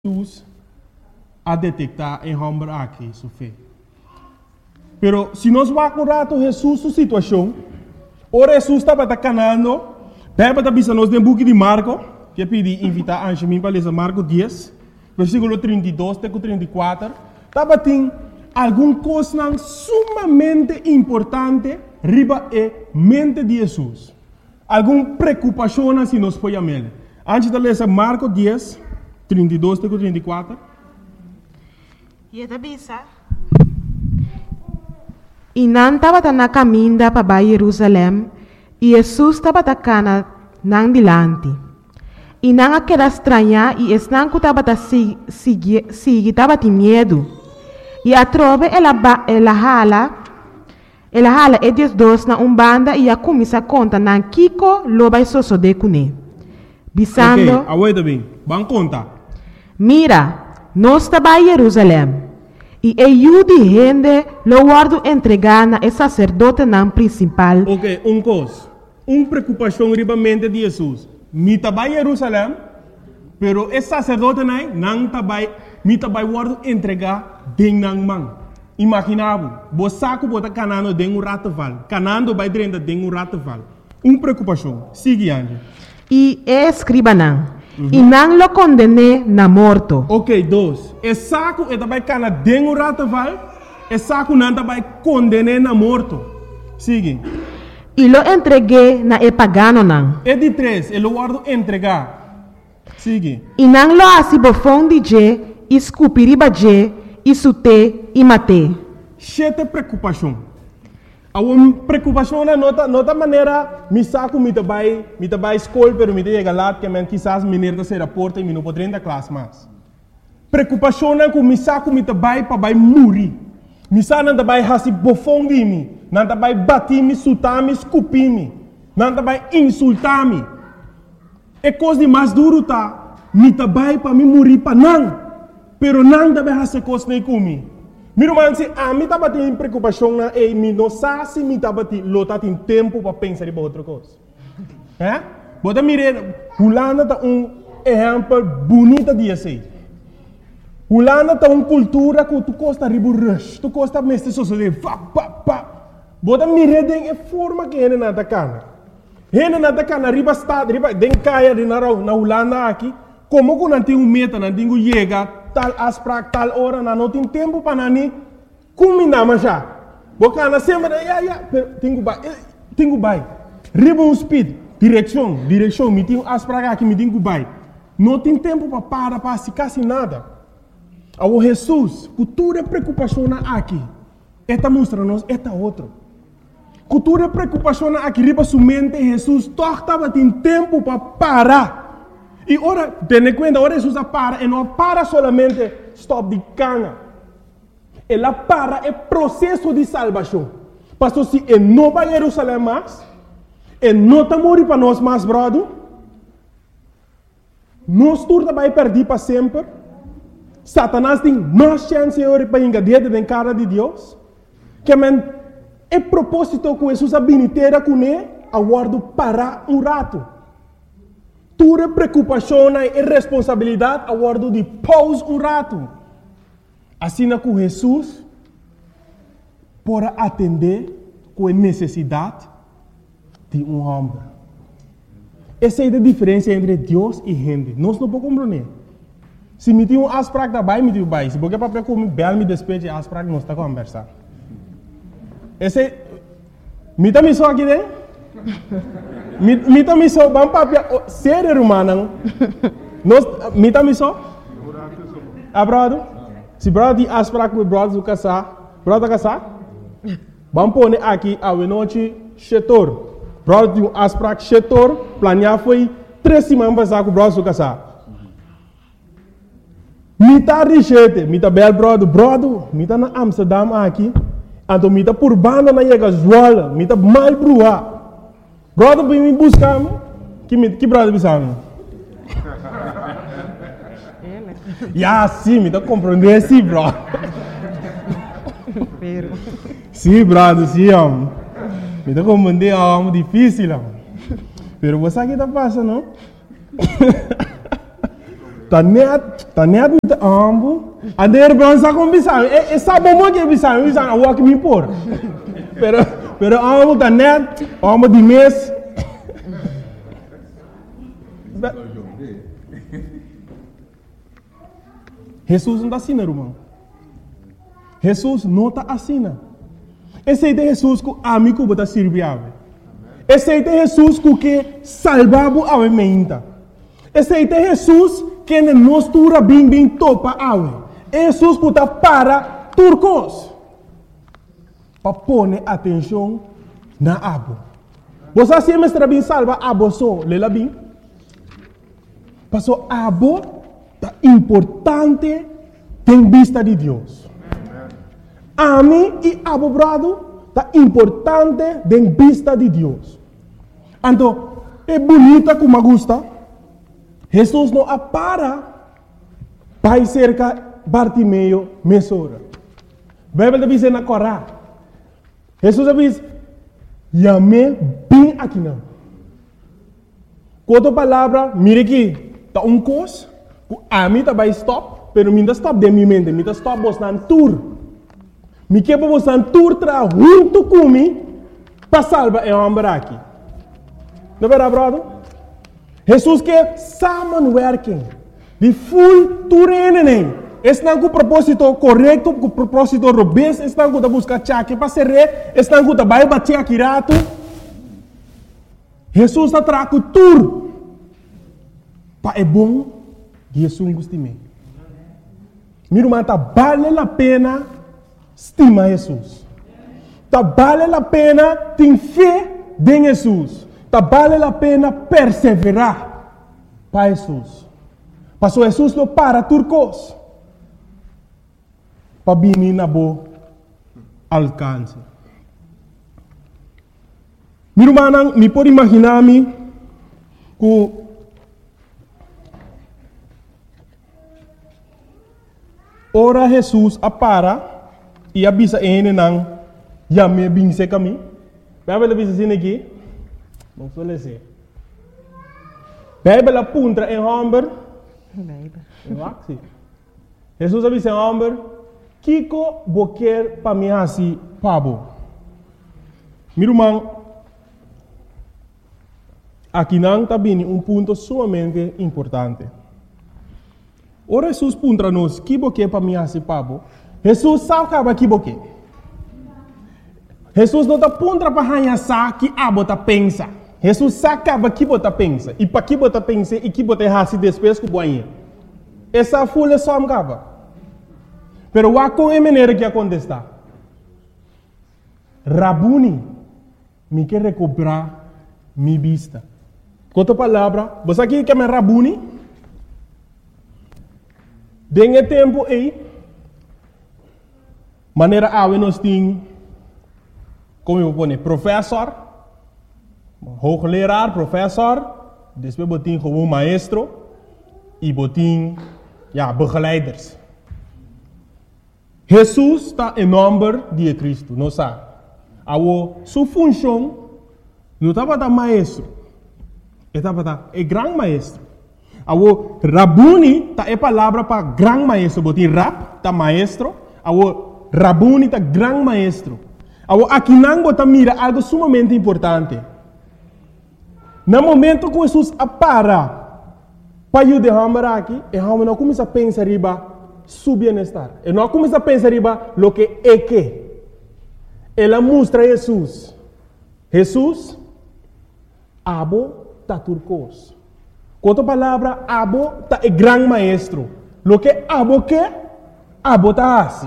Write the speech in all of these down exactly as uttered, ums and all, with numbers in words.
Jesus a detectar em homem aqui, isso fez. Pero se nós vamos curar Jesus sua situação, o Jesus estava canando, pega para bisa nós no book de Marco, que pedi invitar a Anjemim para ler Marco dez, versículo trinta e dois até trinta e quatro, estava tem alguma coisa sumamente importante riba e mente de Jesus. Alguma preocupação se nós podemos. Antes de ler Marco dez, trinta e dois até trinta e quatro. E esta bisa. E não estava na caminho para Jerusalém, e Jesus estava na não dilante. E não aquela estranha, e esse não estava seguir, estava de medo. E a trove ela ela hala, ela hala eles dois na umbanda e a começa a contar na Kiko loba soso de cune. Bisando. Ok, aguenta bem, vamos contar. Mira, nós estava em Jerusalém. E eu de gente lo guardo entregar na sacerdote não principal. Ok, um coisa. Uma preocupação riba mente de Jesus. Me estava em Jerusalém, pero esse sacerdote não estava, me estava guardo entregar den nang man. Imaginava, você saco bota canando den um rataval, canando vai dentro den um rataval. Uma preocupação. Sigue Angie. E escriba não. Uhum. E não lo condené na morto. Ok, dois. E saco é também cana den um rataval, e saco não também condené na morto. Sigue. E lo entreguei na e pagano não. E de três, ele guardo entregar. Sigue. E não lo asibo fondi je, escupiriba je, isute e mate. Chete preocupação. A uma preocupação na nota, nota maneira, me saco me trabalho, me trabalho escola, pero me chega lá que man quizás me nerda ser a porta e me não pode entrar classe mais. Preocupação na que me saco me trabalho para vai morrer. Me saco não trabalho hasi bofão de mim, não trabalho bater me, sutar me, escupir me, não trabalho insultar me. É coisa de mais duro tá, me trabalho para me morrer para não, pero não trabalho hasi coisa nem comigo. Miro man se a mim estava tendo preocupação na e me não sabe se me estava tendo lota tem tempo para pensar em outra coisa. É? Bota mire, Holanda tá um exemplo bonito de assim. Holanda tá uma cultura que tu costa ribu rush, tu costa mestre sociedade, pa pa pa. Bota mire den é forma que ele nada cana. Ele nada cana riba estado, riba den caia de na na Holanda aqui, como que não tem um meta, não tem um chega tal asprak tal hora na não tem tempo para nani combinar mas já boca na semana ya ya tenho vai tenho vai riba um speed direção direção me tenho asprak aqui me tenho vai não tem tempo para parar para se quase nada ao Jesus cultura preocupação aqui esta mostra nós esta outro cultura preocupação aqui riba sua mente Jesus torta tem tempo para parar. E ora, tenha conta, ora Jesus para, e não para solamente stop de cana. Ela para é processo de salvação. Pastor, se ele não vai a Jerusalém mais, ele não está morrendo para nós mais, brother, nós turma vai perder para sempre. Satanás tem mais chance para engadir dentro da cara de Deus. Que man, é propósito que Jesus habilitera com ele, aguardo parar um rato. Tua preocupação e responsabilidade a guardo de pause um rato. Assim que Jesus pode atender com a necessidade de um homem. Essa é a diferença entre Deus e gente. Nós não podemos compreender. Se me tem um asprak da bai, me tem um bai. Se porque para comer bel me despeje asprak, nós está conversando. Esse me também só aqui dentro. Me também só vamos para ser humano. Nós me também só. A brother, se brother de asprar com brother do casar, brother casar, vamos pôr aqui a noite chetor. Brother de asprar chetor, planear foi três semanas passar com brother do casar. Me tá richete, me tá bel brother, brother, me tá na Amsterdam aqui, então me tá por banda na chega zoala, me tá mal brua. Brother, vem me buscar, que me que brother bisamo. Ya, sim, me tá compreendendo sim, bro. Sim, brother, sim, homem. Me tá compreendendo, homem, difícil, homem. Pero você aqui tá passando, não? tá net, tá net met de ambo. A der branca com bisão. E sabe como que bisão, bisão a walk me por. Pero, pero ambo tá net, ambo de mês. Jesus não está assim, irmão. Jesus não está assim. Esse é Jesus que a mim que está servindo. Esse é Jesus que salvava a mente. Esse é Jesus que nos tura bem bem topa a Jesus que está para turcos. Para pôr atenção na abo. Você assim mesmo bem salva abo só, lela bem. Passou abo é importante em vista de Deus. A mim e abo brado é importante em vista de Deus. Então, é bonita como gosta. Jesus não para para cerca Bartimeu mesora. A Bíblia diz na Corá. Jesus diz, "Yame bem aqui não." Outra palavra, mire aqui, tá um cos, a mim tá vai stop, pero mim tá stop de minha mente, mim tá stop bos nan tour. Me que bos nan tour tra junto comigo para salvar é homem aqui. Não é verdade, brother? Jesus que samenwerking, de full toerening. Estão com o propósito correto, com o propósito robusto, estão com a busca chaque para ser rei, estão com a vai bater aqui rato. Jesus está trago tur. Pa é bom, Jesus gosta de mim. Meu irmão, tá vale a pena estimar Jesus. Tá vale a pena ter fé em Jesus. Tá vale a pena perseverar para Jesus. Passou Jesus não para turcos. Para vir na boa alcance. Meu irmão, me pode imaginar-me que ora Jesus apara e avisa ele não já me binse kami. Bíblia diz assim aqui. Vamos ler assim. Bíblia apunta em Hamber. Bíblia. Jesus avisa em Hamber. Kiko boquer para mim assim, pabo. Meu irmão, aqui não está bem um ponto sumamente importante. Ora Jesus puntra nos, que boquer para mim assim, pabo. Jesus sabe que boquer. Jesus não está puntra para hanhar que abo tá pensa. Jesus sabe que bota pensa. E para que bota pensa e que bota assim depois que boinha. Essa folha só me acaba. Pero o com é maneira que acontece. Rabuni, me quer recuperar minha vista. Com outra palavra, você aqui quer me Rabuni? Dengue tempo aí, maneira a nós tem, como eu vou dizer, professor, hoogleraar, professor, depois botin como maestro e botin, ja, begeleiders. Jesus está em nome de Cristo, não sabe? A sua função não estava da maestro, estava da é grande maestro. A Rabuni tá é palavra para grande maestro, botin rap tá maestro, a Rabuni tá grande maestro. A aqui não bota mira algo sumamente importante. No momento que Jesus apara para eu derramar aqui, e a não começa a pensar riba su bienestar. E não começa a pensar riba lo que é que. Ela mostra Jesus. Jesus, abo ta turcos. Com outra palavra, abo ta é grande maestro. Lo que abo que, abo ta assim.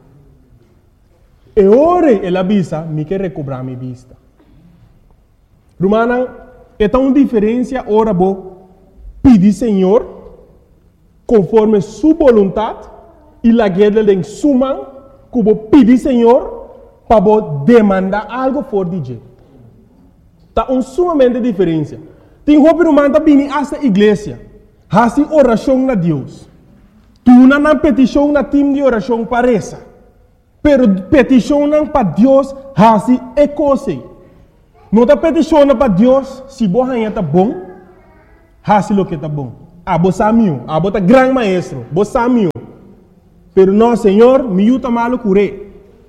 E ora ela avisa, me quer recobrar minha vista. Romana, é tão diferença ora bo pedir Senhor conforme sua vontade e la guerra de suma que bo pedir Senhor para bo demandar algo for de jeito. Tá um sumamente diferença. Tem roupa romana bini essa igreja, hasi oração na Deus. Tu não na petição na time de oração parece. Pero peticionam para Deus, hasi é coisa. Não está peticionando para Deus se boa está bom, hasi lo que está bom. ah, vos samio, ah, vos gran maestro, vos samio. Pero no, Señor, mi yuta malo curé.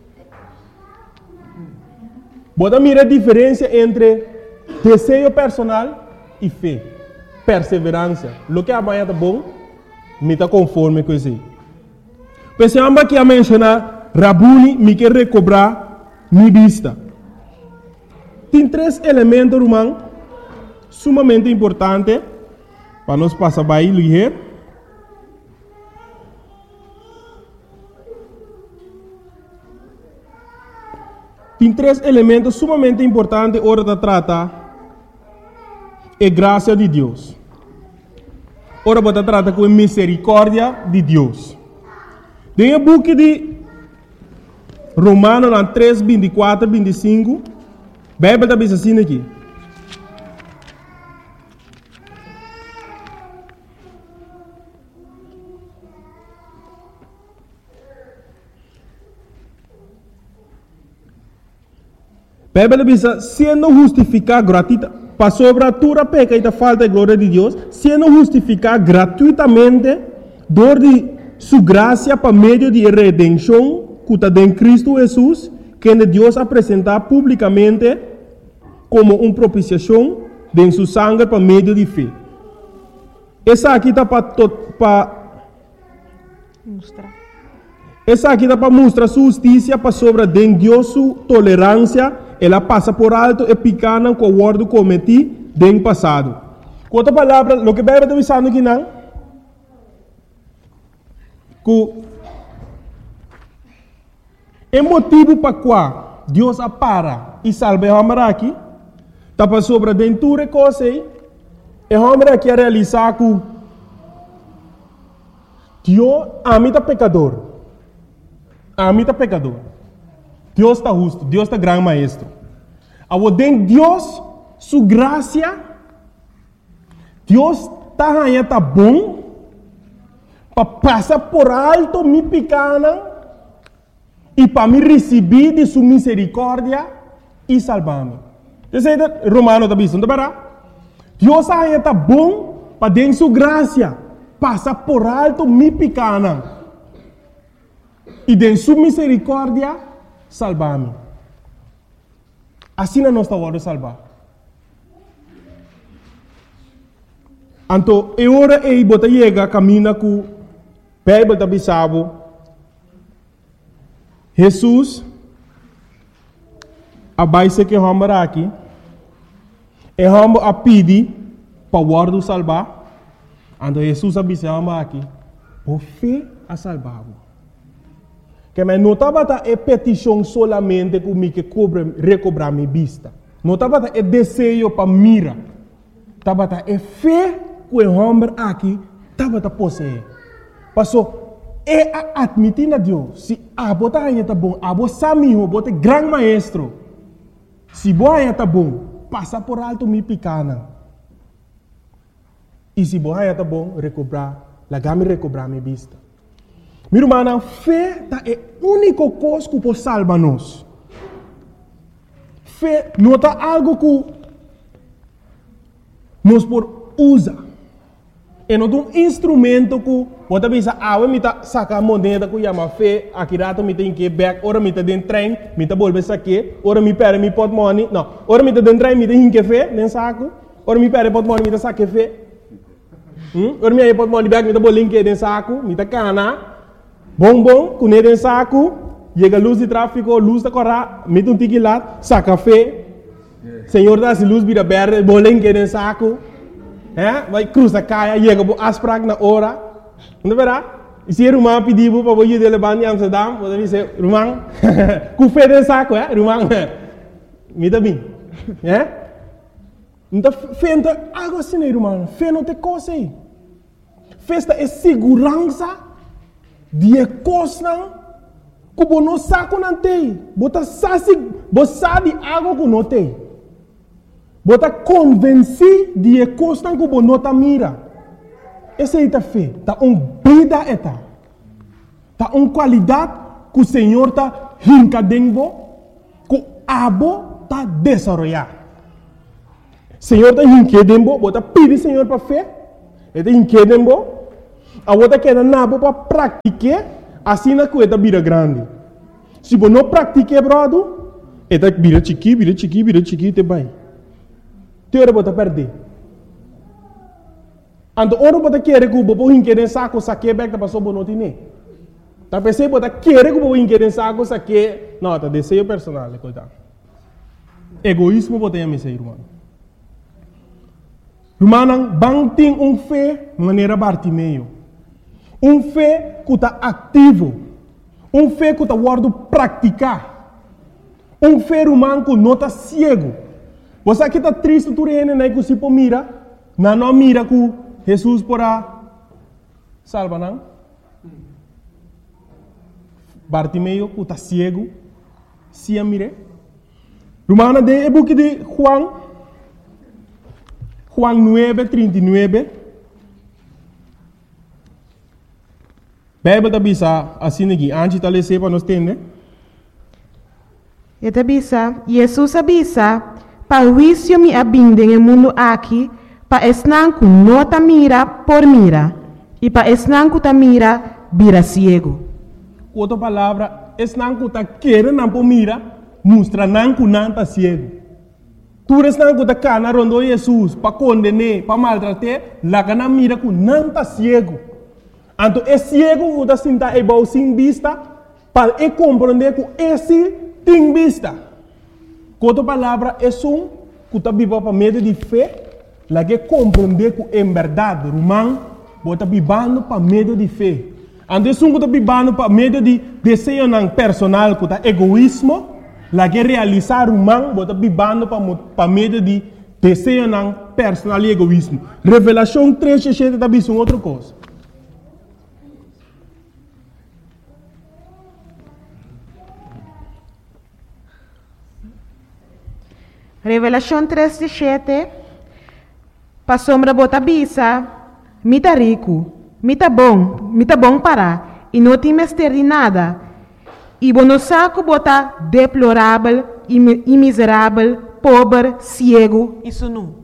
Vos mira a diferencia entre deseo personal y fe, perseverancia. Lo que amanhã tá bom, me está conforme com isso. Pensamos que a mencionar, Rabuni, me quer recobrar minha vista. Tem três elementos, irmão, sumamente importantes para nós passar bem ligeiro. Tem três elementos sumamente importantes hora de tratar a graça de Deus. Ora de tratar com a misericórdia de Deus. Tem o book de Romanos três, vinte e quatro, vinte e cinco. A Bíblia está bem assim aqui. A Bíblia diz, sendo justificado gratuitamente, para sobre a tua peca e a falta de glória de Deus, sendo justificado gratuitamente, dor de sua graça para meio de redenção, que está em Cristo Jesus, que Deus apresentar publicamente como uma propiciação de sua sangue para meio de fé. Essa aqui está para mostrar. Essa aqui está para mostrar sua justiça para sobre de Deus sua tolerância. Ela passa por alto e picana com o guardo cometi no passado. Com outra palavra, o que a Bíblia está dizendo aqui não? Que o motivo para qual Deus apara e salva o homem aqui, está para sobre a dentura coisa aí, o homem aqui a realizar que Deus ama o pecador. Ama o pecador. Deus está justo, Deus está grande maestro. Ao den Deus, sua graça, Deus está aí, está bom, para passar por alto me picana e para me receber de sua misericórdia e salvar-me. Isso é Romano está dizendo, não é? Deus aí está bom para den sua graça, passar por alto me picana e de sua misericórdia salvar-me. Assim não está hora de salvar. Então, é hora de botar chega caminha com o Bíblia da Bissau. Jesus, a base que vamos aqui, é vamos a pedir para o guarda salvar. Então, Jesus a Bissau aqui, por fé a salvar. Que mas não estava a petição solamente que me que cobre recobrar minha vista. Não estava a desejo para mira. Estava a fé que o homem aqui estava a possuir. Passou é a admitir a Deus. Se a bota aí está bom, a bota samiho, bota grande maestro. Se boa aí está bom, passa por alto me picana. E se boa aí está bom, recobrar, lagame recobrar minha vista. Meu irmão, fé é a única coisa que pode salvar-nos. Fé não é algo que nós podemos usar. É um instrumento que pode pensar, ah, eu me sacar a moneda que chama fé, aqui rato me tem que back, ora me tem dentro trem, me tem bolsa saque, ora me perde me pot money, não, ora me tem dentro trem, me tem que fé, nem saco, ora me perde pot money, me tem saque fé. Hum? Ora me pot money back, me tem bolinho que dentro saco, me tem cana. Bom, bom, com ele em saco, chega a luz de tráfego, luz da corra, mete um tique lá, saca café. Senhor dá se luz vira verde, bolinho que em saco. É? Vai cruza caia, chega a asprag na hora. Não verá? E se o irmão pediu para você levar em Amsterdam, você dizer, irmão, com fé em saco, é? Irmão, me dá bem. É? Então, fé não é algo assim, irmão. Fé não tem coisa aí. Festa é segurança. Die coisa que você não sabe não tem. Você sabe algo que não tem. Você convence de coisa que você não mira. Essa é a fé. Está uma vida. Está uma qualidade que o Senhor está rincadendo, que o abo está desenvolvendo. O Senhor está rincadendo, você pede o Senhor para fé. Ete inquedem bo. A outra queda nabo para praticar, assim na coisa vira grande. Se você não pratica, brado, ete vira chiqui, vira chiqui, vira chiqui, te vai. Te hora você perder. Ando ora você quer que o bobo inquedem saco, saque back da passou bonotine. Tá pensei você quer que o bobo inquedem saco, saque, não, tá desejo personal, coitado. Egoísmo você tem a missão, irmão. Irmão, bang tem um fé maneira Bartimeu. Um fé que está ativo. Um fé que está guardo praticar. Um fé humano que não está cego. Você aqui está triste, tu rene, né, que se pô mira, não não mira que Jesus porá salva, não? Bartimeu que está cego, se a mire. Romana de book de Juan, Juan nueve, trinta y nueve. Bíblia da bisa assim aqui, antes de ler para nós entender. E da bisa, Jesus avisa, para o juízo me abinde no mundo aqui, para esnanco não ta mira por mira, e para esnanco ta mira, vira ciego. Outra palavra, esnanco ta querer não por mira, mostra nanco não ta ciego. Tu esnanco ta cana rondo Jesus, para condenar, para maltratar, lá cana mira que não ta ciego. Então, é ciego que está sentado e sem vista, para ele compreender que esse tem vista. Com outra palavra, é um que está vivendo para meio de fé, lá que compreender que em verdade, irmão, está vivendo para meio de fé. Então, é um que está vivendo para meio de desejo personal, que está egoísmo, lá que realizar irmão, está vivendo para meio de desejo personal e egoísmo. Revelação três, sete, está vivendo outra coisa. Revelação três, sete. Pa sombra bota bisa, mita rico, mita bom, mita bom para, e não tem mestre de nada. E bono saco bota deplorável, e miserável, pobre, cego, isso não.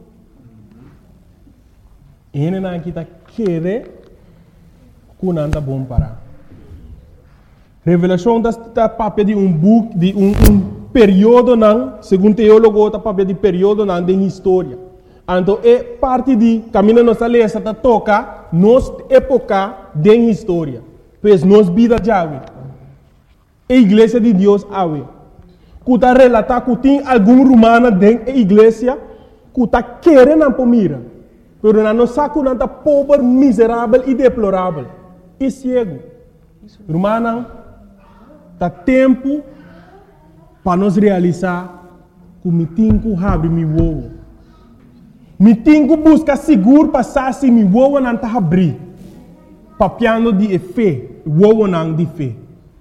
Ele não está querendo que não está bom para. Revelação está papel de um book, de um, um período, não, segundo teólogo, está papel de período não, de história. Então, é parte de caminho nossa lei, está toca nos época de história. Pois nos vida de Yahweh. A igreja de Deus, Yahweh. Que está relatar que tem algum romano dentro da igreja que está querendo para mira. Mas não sabe que está pobre, miserável e deplorável. E cego. Romano, está tempo para nós realizar que me tenho que abrir meu ovo. Me tenho que buscar seguro para saber se meu ovo não está abrir. Papiando de fé, ovo não de fé.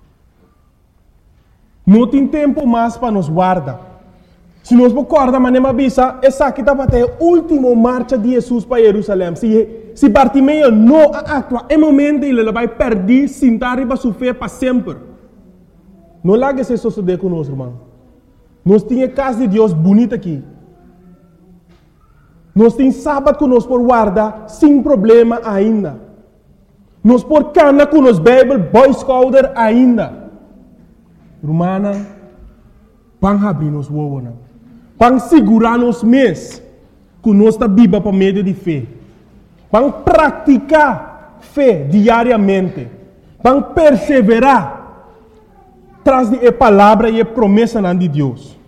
Não tem tempo mais para nos guardar. Se nós recordamos, mas não avisa, essa aqui está até a última marcha de Jesus para Jerusalém. Se, se Bartimeu não atua, é momento ele vai perder, sentar e sua fé para sempre. Não largue esse suceder conosco, irmão. Nós temos a casa de Deus bonita aqui. Nós temos sábado que nós por guardar sem problema ainda. Nós por cana com nos Bible, Boy Scouter ainda. Romana, para abrir nos ovos, para segurar nos mês que nós está viva para meio de fé. Para praticar fé diariamente. Para perseverar traz de a palavra e a promessa de Deus.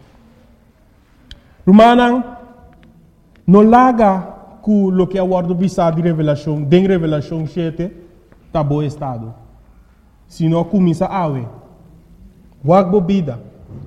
Romana, não larga que o que é o ordem de revelação, de revelação sete, está bom estado. Se não começa a ver, wag bobida,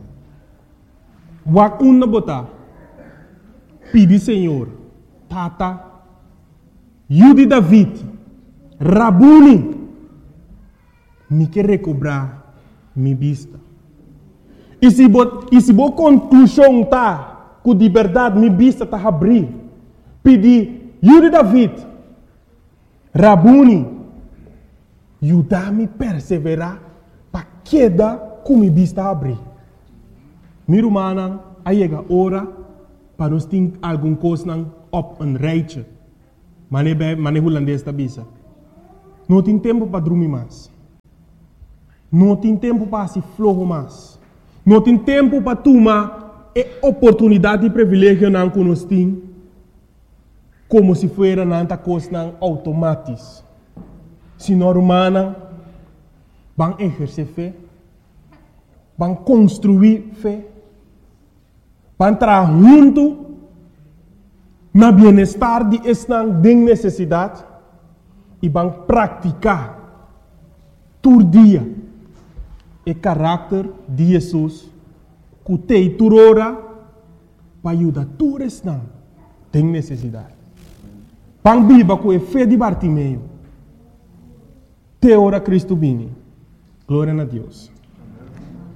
wag uma bota, pedi Senhor, tata, Yudi David, Rabuni, me quer recobrar minha vista. E se a conclusão está que de verdade minha vista está abrir, pedir, Yudi David, Rabuni, ajudar-me a perseverar para quedar com minha vista abrir. Minha irmã, aí chega a hora para nós ter alguma coisa up and right. Mane mane holandês da bisa. Não tem tempo para dormir mais. Não tem tempo para se flojo mais. Não tem tempo para tomar a oportunidade e privilégio não conosco, como se fosse nanta coisa automática. Se nós humanos vão exercer fé, vão construir fé, vão trabalhar junto na bem-estar de esta necessidade e vão praticar todo dia o caráter de Jesus que tem toda hora para ajudar todos os que têm necessidade. Vão viver com a fé de Bartimeu. Te ora Cristo vini. Glória a Deus.